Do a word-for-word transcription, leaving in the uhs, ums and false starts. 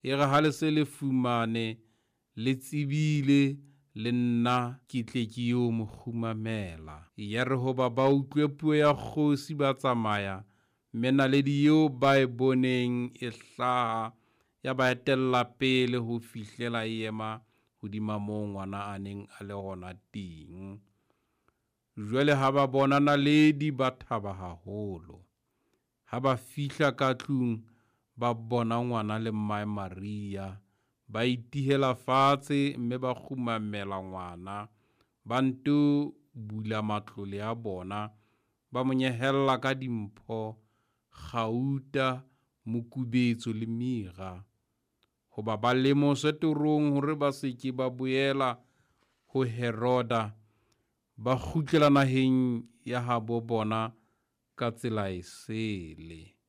e re ha le se le fumane le tsebile le nna ke tle ke yo mo khumamela. Ya re hoba ba utlwe puo ya kgosi ba tsamaya, mme naledi eo ba e boneng e hlaha ya ba etella pele ho fihlela e ema hodima moo ngwana a neng a le gona teng. Jwale ha ba bona naledi ba thaba haholo. Ha ba fihla ka tlung ba bona ngwana le mmae Maria, ba itihela fatshe mme ba khumamela ngwana, ba nto bula matlole a bona, ba mo nyehella ka dimpho, kgauta, mokubetso le mira, hoba ba lemose torong hore ba seke ba boela ho Heroda, ba kgutlela naheng ya habo bona ka tsela e sele.